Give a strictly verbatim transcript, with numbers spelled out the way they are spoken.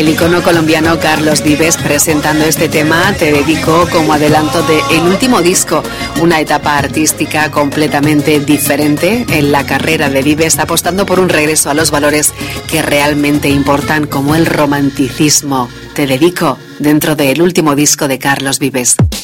El icono colombiano Carlos Vives presentando este tema Te dedico como adelanto de el último disco, una etapa artística completamente diferente en la carrera de Vives, apostando por un regreso a los valores que realmente importan, como el romanticismo. Te dedico, dentro del último disco de Carlos Vives.